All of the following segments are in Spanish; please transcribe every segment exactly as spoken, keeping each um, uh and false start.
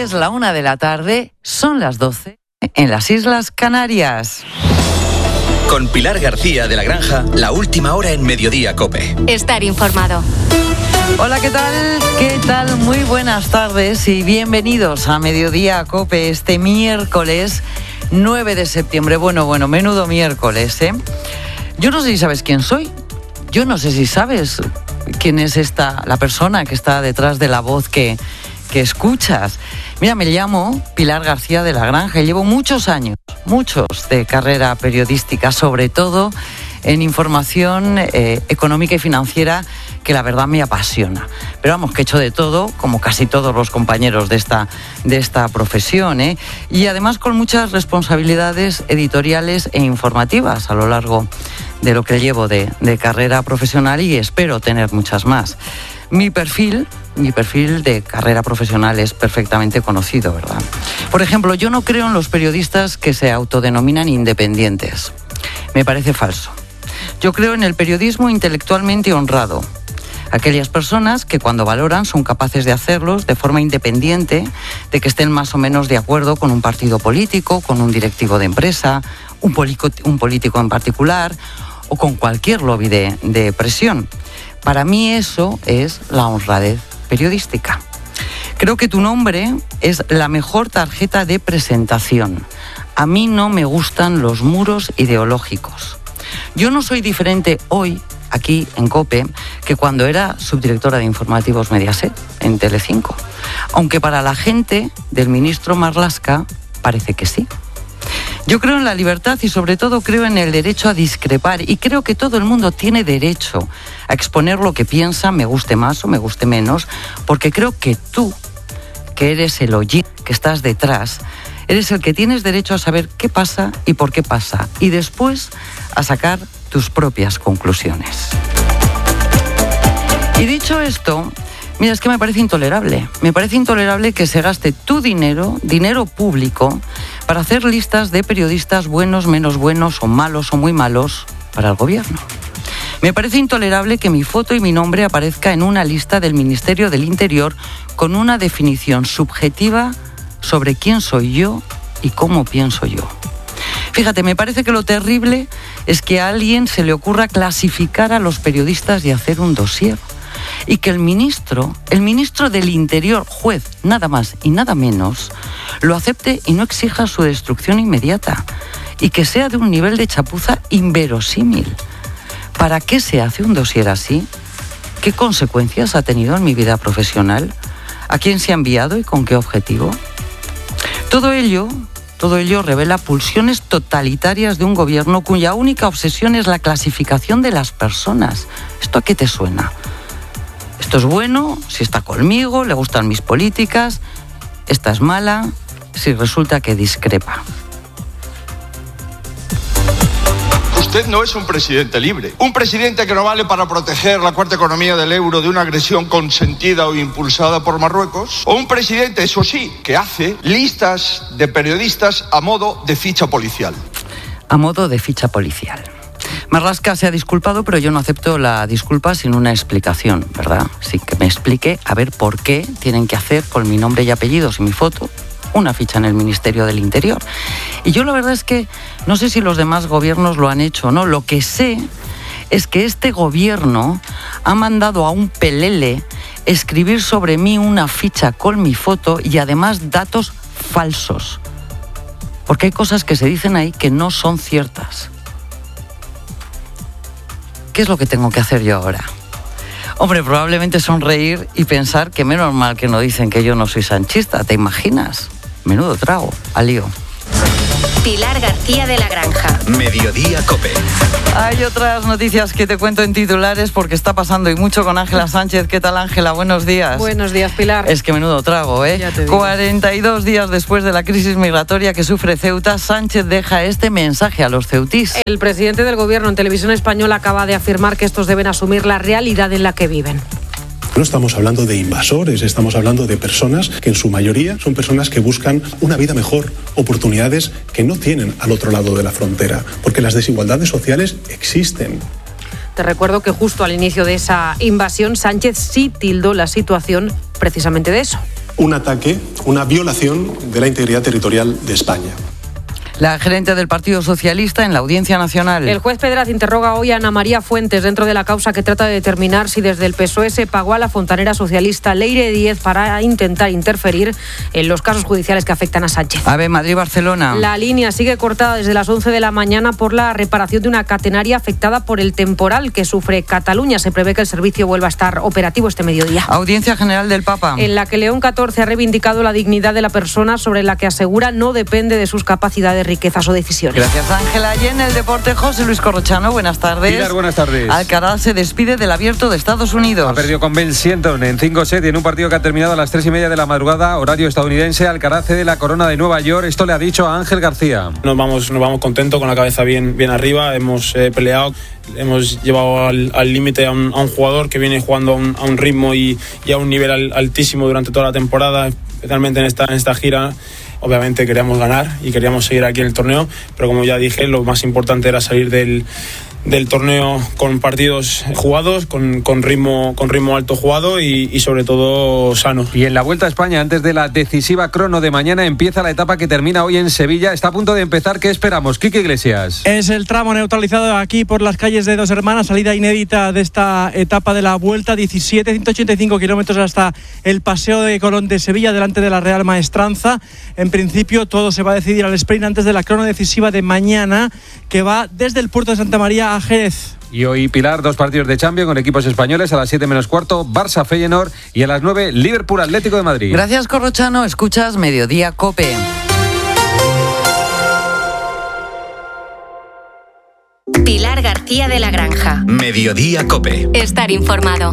Es la una de la tarde, son las doce en las Islas Canarias. Con Pilar García de la Granja, la última hora en Mediodía COPE. Estar informado. Hola, ¿qué tal? ¿Qué tal? Muy buenas tardes y bienvenidos a Mediodía COPE este miércoles nueve de septiembre. Bueno, bueno, menudo miércoles, ¿eh? Yo no sé si sabes quién soy. Yo no sé si sabes quién es esta, la persona que está detrás de la voz que... que escuchas. Mira, me llamo Pilar García de la Granja y llevo muchos años, muchos de carrera periodística, sobre todo en información eh, económica y financiera, que la verdad me apasiona. Pero vamos, que he hecho de todo, como casi todos los compañeros de esta, de esta profesión, ¿eh? Y además con muchas responsabilidades editoriales e informativas a lo largo de lo que llevo de, de carrera profesional, y espero tener muchas más. Mi perfil, mi perfil de carrera profesional es perfectamente conocido, ¿verdad? Por ejemplo, yo no creo en los periodistas que se autodenominan independientes. Me parece falso. Yo creo en el periodismo intelectualmente honrado. Aquellas personas que cuando valoran son capaces de hacerlos de forma independiente, de que estén más o menos de acuerdo con un partido político, con un directivo de empresa, un, polico, un político en particular o con cualquier lobby de, de presión. Para mí eso es la honradez periodística. Creo que tu nombre es la mejor tarjeta de presentación. A mí no me gustan los muros ideológicos. Yo no soy diferente hoy, aquí en COPE, que cuando era subdirectora de informativos Mediaset, en Telecinco. Aunque para la gente del ministro Marlaska parece que sí. Yo creo en la libertad y sobre todo creo en el derecho a discrepar, y creo que todo el mundo tiene derecho a exponer lo que piensa, me guste más o me guste menos, porque creo que tú, que eres el oír, que estás detrás, eres el que tienes derecho a saber qué pasa y por qué pasa, y después a sacar tus propias conclusiones. Y dicho esto, mira, es que me parece intolerable. Me parece intolerable que se gaste tu dinero, dinero público, para hacer listas de periodistas buenos, menos buenos, o malos o muy malos para el gobierno. Me parece intolerable que mi foto y mi nombre aparezca en una lista del Ministerio del Interior con una definición subjetiva sobre quién soy yo y cómo pienso yo. Fíjate, me parece que lo terrible es que a alguien se le ocurra clasificar a los periodistas y hacer un dossier. Y que el ministro, el ministro del Interior, juez, nada más y nada menos, lo acepte y no exija su destrucción inmediata. Y que sea de un nivel de chapuza inverosímil. ¿Para qué se hace un dossier así? ¿Qué consecuencias ha tenido en mi vida profesional? ¿A quién se ha enviado y con qué objetivo? Todo ello, todo ello revela pulsiones totalitarias de un gobierno cuya única obsesión es la clasificación de las personas. ¿Esto a qué te suena? Esto es bueno si está conmigo, le gustan mis políticas. Esta es mala si resulta que discrepa. Usted no es un presidente libre. Un presidente que no vale para proteger la cuarta economía del euro de una agresión consentida o impulsada por Marruecos. O un presidente, eso sí, que hace listas de periodistas a modo de ficha policial. A modo de ficha policial. Marlaska se ha disculpado, pero yo no acepto la disculpa sin una explicación, ¿verdad? Sí, que me explique a ver por qué tienen que hacer con mi nombre y apellidos y mi foto una ficha en el Ministerio del Interior. Y yo la verdad es que no sé si los demás gobiernos lo han hecho o no. Lo que sé es que este gobierno ha mandado a un pelele escribir sobre mí una ficha con mi foto y además datos falsos. Porque hay cosas que se dicen ahí que no son ciertas. ¿Qué es lo que tengo que hacer yo ahora? Hombre, probablemente sonreír y pensar que menos mal que no dicen que yo no soy sanchista, ¿te imaginas? Menudo trago, al lío. Pilar García de la Granja. Mediodía COPE. Hay otras noticias que te cuento en titulares porque está pasando y mucho con Ángela Sánchez. ¿Qué tal, Ángela? Buenos días. Buenos días, Pilar. Es que menudo trago, ¿eh? Ya te digo. cuarenta y dos días después de la crisis migratoria que sufre Ceuta, Sánchez deja este mensaje a los ceutís. El presidente del Gobierno en Televisión Española acaba de afirmar que estos deben asumir la realidad en la que viven. No estamos hablando de invasores, estamos hablando de personas que en su mayoría son personas que buscan una vida mejor, oportunidades que no tienen al otro lado de la frontera, porque las desigualdades sociales existen. Te recuerdo que justo al inicio de esa invasión, Sánchez sí tildó la situación precisamente de eso. Un ataque, una violación de la integridad territorial de España. La gerente del Partido Socialista en la Audiencia Nacional. El juez Pedraz interroga hoy a Ana María Fuentes dentro de la causa que trata de determinar si desde el P S O E se pagó a la fontanera socialista Leire Díez para intentar interferir en los casos judiciales que afectan a Sánchez. AVE Madrid-Barcelona. La línea sigue cortada desde las once de la mañana por la reparación de una catenaria afectada por el temporal que sufre Cataluña. Se prevé que el servicio vuelva a estar operativo este mediodía. Audiencia General del Papa. En la que León catorce ha reivindicado la dignidad de la persona, sobre la que asegura no depende de sus capacidades, riquezas o decisiones. Gracias, Ángela. Y en el deporte, José Luis Corrochano, buenas tardes. Pilar, buenas tardes. Alcaraz se despide del Abierto de Estados Unidos. Ha perdido con Ben Shelton en cinco sets y en un partido que ha terminado a las tres y media de la madrugada, horario estadounidense. Alcaraz cede la corona de Nueva York. Esto le ha dicho a Ángel García. Nos vamos, nos vamos contentos, con la cabeza bien, bien arriba. Hemos eh, peleado, hemos llevado al límite a, a un jugador que viene jugando a un, a un ritmo y, y a un nivel al, altísimo durante toda la temporada, especialmente en esta, en esta gira. Obviamente queríamos ganar y queríamos seguir aquí en el torneo, pero como ya dije, lo más importante era salir del, del torneo con partidos jugados, con, con, ritmo, con ritmo alto jugado y, y sobre todo sano. Y en la Vuelta a España, antes de la decisiva crono de mañana, empieza la etapa que termina hoy en Sevilla. Está a punto de empezar. ¿Qué esperamos? Quique Iglesias. Es el tramo neutralizado aquí por las calles de Dos Hermanas, salida inédita de esta etapa de la Vuelta, diecisiete, ciento ochenta y cinco kilómetros hasta el Paseo de Colón de Sevilla, delante de la Real Maestranza. En principio todo se va a decidir al sprint antes de la crono decisiva de mañana, que va desde el puerto de Santa María a Jerez. Y hoy, Pilar, dos partidos de Champions con equipos españoles. A las siete menos cuarto, Barça Feyenoord, y a las nueve, Liverpool Atlético de Madrid. Gracias, Corrochano. Escuchas Mediodía COPE. Pilar García de la Granja. Mediodía COPE. Estar informado.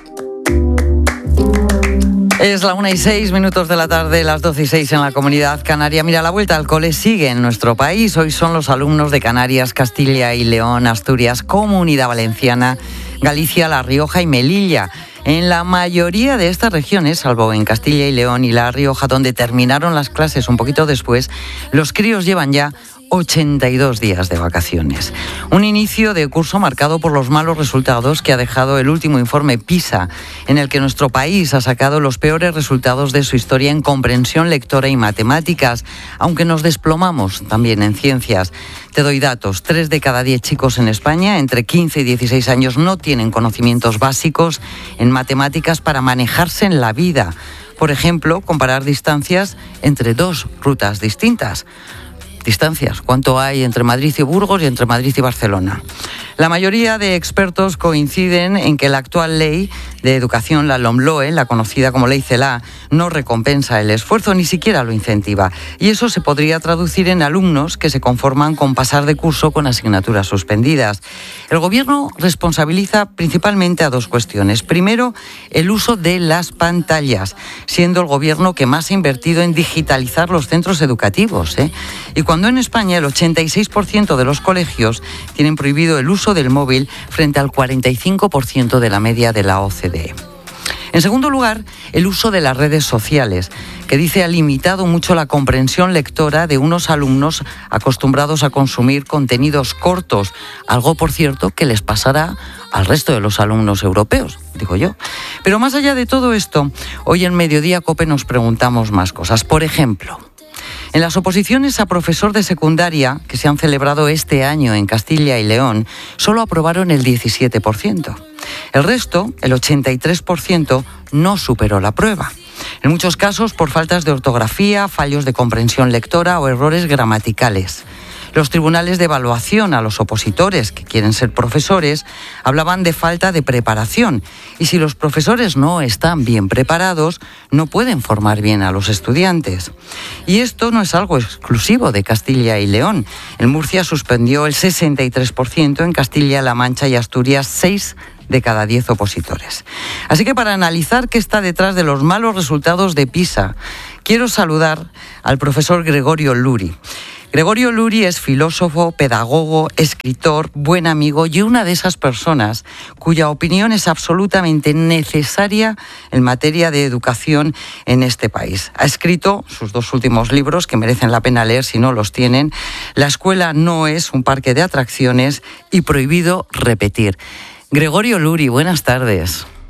Es la una y seis minutos de la tarde, las doce y seis en la Comunidad Canaria. Mira, la vuelta al cole sigue en nuestro país. Hoy son los alumnos de Canarias, Castilla y León, Asturias, Comunidad Valenciana, Galicia, La Rioja y Melilla. En la mayoría de estas regiones, salvo en Castilla y León y La Rioja, donde terminaron las clases un poquito después, los críos llevan ya ochenta y dos días de vacaciones. Un inicio de curso marcado por los malos resultados que ha dejado el último informe PISA, en el que nuestro país ha sacado los peores resultados de su historia en comprensión lectora y matemáticas, aunque nos desplomamos también en ciencias. Te doy datos. Tres de cada diez chicos en España entre quince y dieciséis años no tienen conocimientos básicos en matemáticas para manejarse en la vida. Por ejemplo, comparar distancias entre dos rutas distintas. Distancias, ¿cuánto hay entre Madrid y Burgos y entre Madrid y Barcelona? La mayoría de expertos coinciden en que la actual ley de educación, la LOMLOE, la conocida como Ley CELA, no recompensa el esfuerzo, ni siquiera lo incentiva. Y eso se podría traducir en alumnos que se conforman con pasar de curso con asignaturas suspendidas. El Gobierno responsabiliza principalmente a dos cuestiones. Primero, el uso de las pantallas, siendo el Gobierno que más ha invertido en digitalizar los centros educativos, ¿eh? Y cuando en España el ochenta y seis por ciento de los colegios tienen prohibido el uso del móvil frente al cuarenta y cinco por ciento de la media de la O C D E. En segundo lugar, el uso de las redes sociales, que dice ha limitado mucho la comprensión lectora de unos alumnos acostumbrados a consumir contenidos cortos, algo, por cierto, que les pasará al resto de los alumnos europeos, digo yo. Pero más allá de todo esto, hoy en Mediodía COPE nos preguntamos más cosas. Por ejemplo, en las oposiciones a profesor de secundaria, que se han celebrado este año en Castilla y León, solo aprobaron el diecisiete por ciento. El resto, el ochenta y tres por ciento, no superó la prueba. En muchos casos por faltas de ortografía, fallos de comprensión lectora o errores gramaticales. Los tribunales de evaluación a los opositores que quieren ser profesores hablaban de falta de preparación, y si los profesores no están bien preparados, no pueden formar bien a los estudiantes. Y esto no es algo exclusivo de Castilla y León. En Murcia suspendió el sesenta y tres por ciento, en Castilla-La Mancha y Asturias seis de cada diez opositores. Así que para analizar qué está detrás de los malos resultados de PISA, quiero saludar al profesor Gregorio Luri. Gregorio Luri es filósofo, pedagogo, escritor, buen amigo y una de esas personas cuya opinión es absolutamente necesaria en materia de educación en este país. Ha escrito sus dos últimos libros que merecen la pena leer si no los tienen: La escuela no es un parque de atracciones y Prohibido repetir. Gregorio Luri, buenas tardes.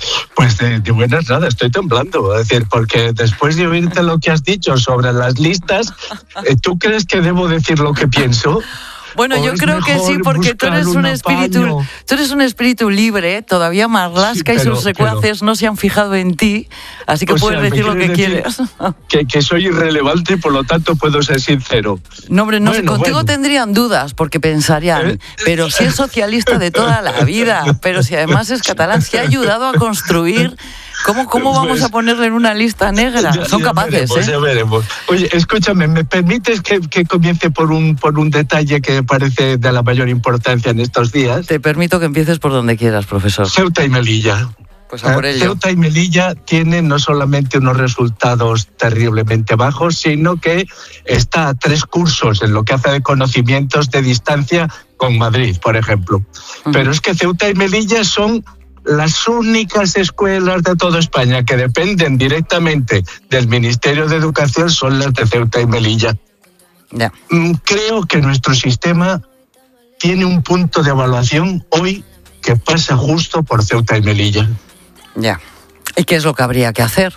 Pues de, de buenas nada, estoy temblando, es decir, porque después de oírte lo que has dicho sobre las listas, ¿tú crees que debo decir lo que pienso? Bueno, yo creo que sí, porque tú eres un espíritu, tú eres un espíritu libre, todavía Marlaska sí, pero, y sus secuaces pero, no se han fijado en ti, así que puedes sea, decir lo que decir quieres. Que, que soy irrelevante, por lo tanto puedo ser sincero. No, hombre, no, bueno, contigo bueno. tendrían dudas, porque pensarían, ¿Eh? pero si es socialista de toda la vida, pero si además es catalán, si ha ayudado a construir... ¿Cómo, ¿Cómo vamos pues, a ponerle en una lista negra? Ya, Son ya capaces, veremos, ¿eh? Ya veremos. Oye, escúchame, ¿me permites que, que comience por un, por un detalle que me parece de la mayor importancia en estos días? Te permito que empieces por donde quieras, profesor. Ceuta y Melilla. Pues a por ello. Ceuta y Melilla tienen no solamente unos resultados terriblemente bajos, sino que está a tres cursos en lo que hace de conocimientos de distancia con Madrid, por ejemplo. Uh-huh. Pero es que Ceuta y Melilla son las únicas escuelas de toda España que dependen directamente del Ministerio de Educación son las de Ceuta y Melilla. Yeah. Creo que nuestro sistema tiene un punto de evaluación hoy que pasa justo por Ceuta y Melilla. Ya. Yeah. ¿Y qué es lo que habría que hacer?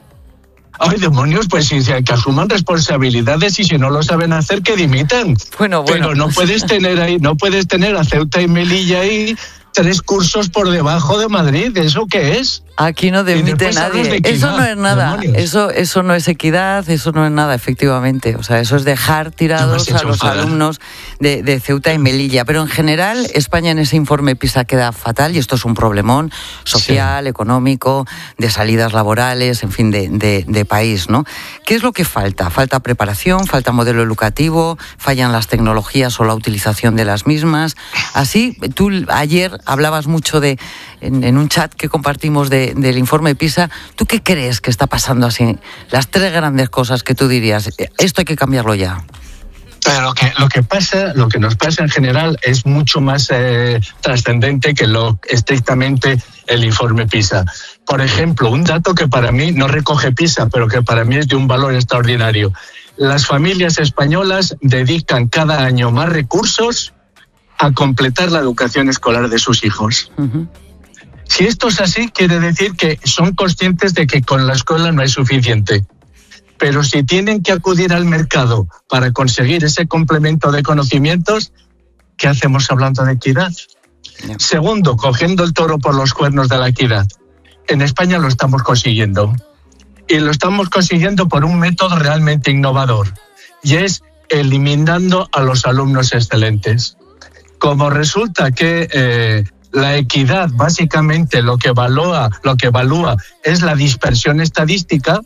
Ay, demonios, pues si que asuman responsabilidades y si no lo saben hacer, que dimitan. Bueno, bueno. Pero no puedes tener ahí, no puedes tener a Ceuta y Melilla ahí tres cursos por debajo de Madrid. ¿Eso qué es? Aquí no dimite nadie. De eso no es nada. Eso, eso no es equidad, eso no es nada, efectivamente. O sea, eso es dejar tirados a los alumnos de, de Ceuta y Melilla. Pero en general, España en ese informe PISA queda fatal y esto es un problemón social, sí. económico, de salidas laborales, en fin, de, de, de país, ¿no? ¿Qué es lo que falta? Falta preparación, falta modelo educativo, fallan las tecnologías o la utilización de las mismas. Así, tú ayer hablabas mucho de, en, en un chat que compartimos de del informe PISA, ¿tú qué crees que está pasando así? Las tres grandes cosas que tú dirías, esto hay que cambiarlo ya. Pero lo que, lo que pasa, lo que nos pasa en general es mucho más eh, trascendente que lo estrictamente el informe PISA. Por ejemplo, un dato que para mí no recoge PISA, pero que para mí es de un valor extraordinario. Las familias españolas dedican cada año más recursos a completar la educación escolar de sus hijos. Uh-huh. Si esto es así, quiere decir que son conscientes de que con la escuela no hay suficiente. Pero si tienen que acudir al mercado para conseguir ese complemento de conocimientos, ¿qué hacemos hablando de equidad? No. Segundo, cogiendo el toro por los cuernos de la equidad. En España lo estamos consiguiendo. Y lo estamos consiguiendo por un método realmente innovador. Y es eliminando a los alumnos excelentes. Como resulta que... Eh, La equidad, básicamente, lo que evalúa, lo que evalúa es la dispersión estadística.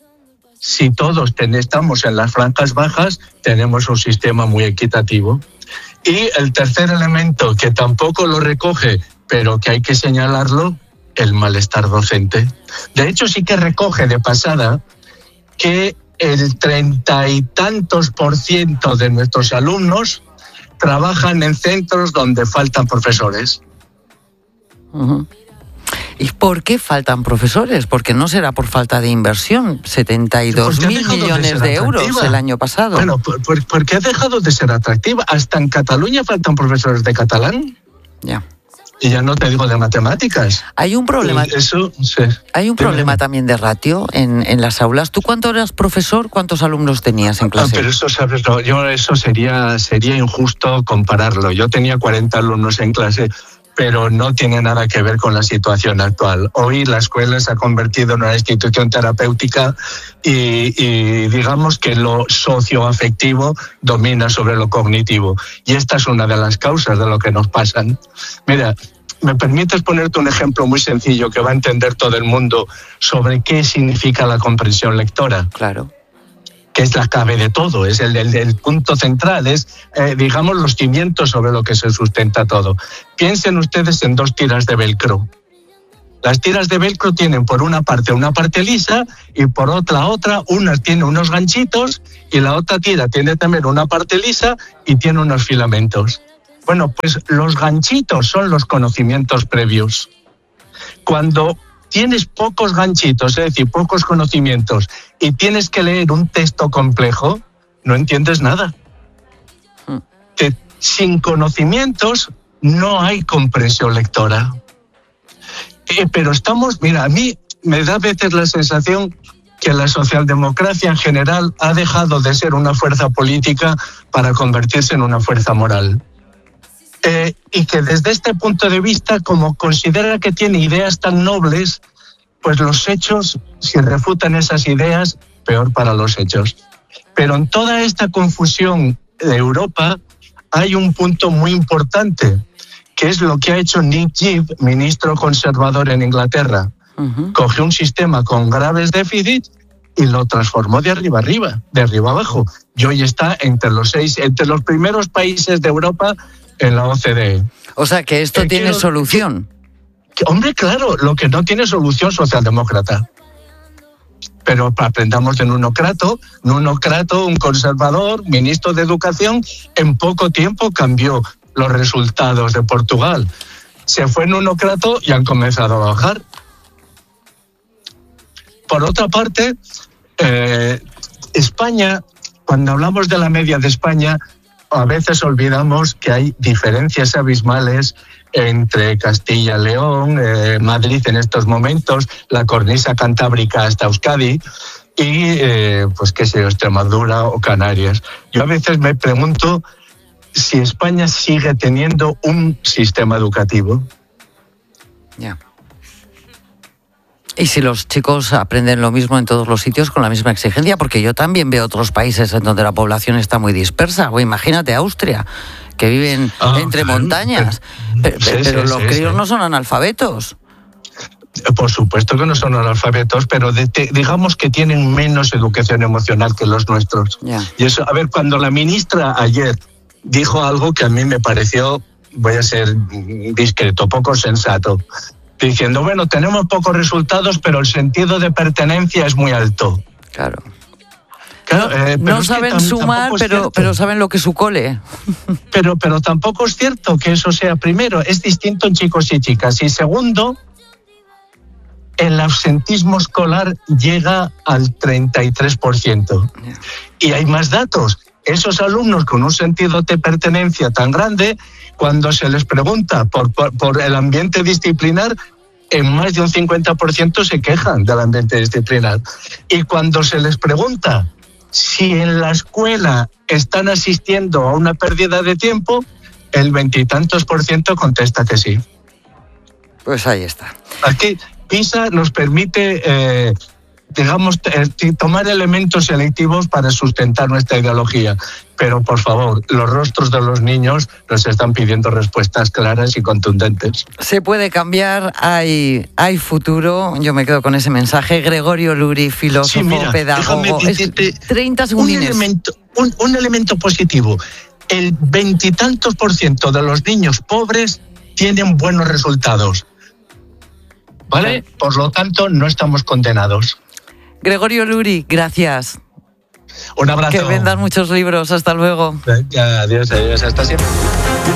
Si todos ten, estamos en las franjas bajas, tenemos un sistema muy equitativo. Y el tercer elemento, que tampoco lo recoge, pero que hay que señalarlo, el malestar docente. De hecho, sí que recoge de pasada que el treinta y tantos por ciento de nuestros alumnos trabajan en centros donde faltan profesores. Uh-huh. ¿Y por qué faltan profesores? Porque no será por falta de inversión. setenta y dos mil millones de, de euros el año pasado. Bueno, ¿por, por, ¿por qué ha dejado de ser atractiva? Hasta en Cataluña faltan profesores de catalán. Ya. Y ya no te digo de matemáticas. Hay un problema. Eso, sí. Hay un problema también de ratio en, en las aulas. ¿Tú cuánto eras profesor? ¿Cuántos alumnos tenías en clase? Ah, pero eso, sabes, no, yo eso sería, sería injusto compararlo. Yo tenía cuarenta alumnos en clase, pero no tiene nada que ver con la situación actual. Hoy la escuela se ha convertido en una institución terapéutica y, y digamos que lo socioafectivo domina sobre lo cognitivo. Y esta es una de las causas de lo que nos pasan. Mira, ¿me permites ponerte un ejemplo muy sencillo que va a entender todo el mundo sobre qué significa la comprensión lectora? Claro. Que es la clave de todo, es el, el, el punto central, es, eh, digamos, los cimientos sobre lo que se sustenta todo. Piensen ustedes en dos tiras de velcro. Las tiras de velcro tienen por una parte una parte lisa y por otra otra, una tiene unos ganchitos y la otra tira tiene también una parte lisa y tiene unos filamentos. Bueno, pues los ganchitos son los conocimientos previos. Cuando tienes pocos ganchitos, es decir, pocos conocimientos, y tienes que leer un texto complejo, no entiendes nada. Te, sin conocimientos no hay comprensión lectora. Eh, pero estamos, mira, a mí me da a veces la sensación que la socialdemocracia en general ha dejado de ser una fuerza política para convertirse en una fuerza moral. Eh, y que desde este punto de vista, como considera que tiene ideas tan nobles, pues los hechos, si refutan esas ideas, peor para los hechos. Pero en toda esta confusión de Europa hay un punto muy importante, que es lo que ha hecho Nick Clegg, ministro conservador en Inglaterra. Uh-huh. Cogió un sistema con graves déficits y lo transformó de arriba arriba, de arriba abajo. Y hoy está entre los seis, entre los primeros países de Europa en la O C D E. O sea que esto eh, tiene quiero, solución. Que, que, hombre, claro, lo que no tiene solución socialdemócrata. Pero aprendamos de Nuno Crato. Nuno Crato, un conservador, ministro de Educación, en poco tiempo cambió los resultados de Portugal. Se fue Nuno Crato y han comenzado a bajar. Por otra parte, eh, España, cuando hablamos de la media de España, a veces olvidamos que hay diferencias abismales entre Castilla y León, eh, Madrid en estos momentos, la cornisa cantábrica hasta Euskadi y, eh, pues qué sé yo, Extremadura o Canarias. Yo a veces me pregunto si España sigue teniendo un sistema educativo. Ya. Yeah. Y si los chicos aprenden lo mismo en todos los sitios con la misma exigencia, porque yo también veo otros países en donde la población está muy dispersa. O imagínate Austria, que viven oh, entre claro, montañas, pero, sí, pero sí, los sí, críos sí. no son analfabetos. Por supuesto que no son analfabetos, pero de, de, digamos que tienen menos educación emocional que los nuestros. Yeah. Y eso, a ver, cuando la ministra ayer dijo algo que a mí me pareció, voy a ser discreto, poco sensato, diciendo, bueno, tenemos pocos resultados, pero el sentido de pertenencia es muy alto. Claro. claro no eh, no saben sumar, pero, pero saben lo que es su cole. Pero, pero tampoco es cierto que eso sea primero. Es distinto en chicos y chicas. Y segundo, el absentismo escolar llega al treinta y tres por ciento. Yeah. Y hay más datos. Esos alumnos con un sentido de pertenencia tan grande, cuando se les pregunta por, por, por el ambiente disciplinar, en más de un cincuenta por ciento se quejan del ambiente disciplinar. Y cuando se les pregunta si en la escuela están asistiendo a una pérdida de tiempo, el veintitantos por ciento contesta que sí. Pues ahí está. Aquí PISA nos permite, eh, digamos, eh, tomar elementos selectivos para sustentar nuestra ideología. Pero, por favor, los rostros de los niños nos están pidiendo respuestas claras y contundentes. Se puede cambiar, hay, hay futuro. Yo me quedo con ese mensaje. Gregorio Luri, filósofo, sí, mira, pedagogo. Es treinta segundines. Un elemento, un, un elemento positivo. El veintitantos por ciento de los niños pobres tienen buenos resultados. ¿Vale? Por lo tanto, no estamos condenados. Gregorio Luri, gracias. Un abrazo. Que vendan muchos libros. Hasta luego. Adiós, adiós. Hasta siempre.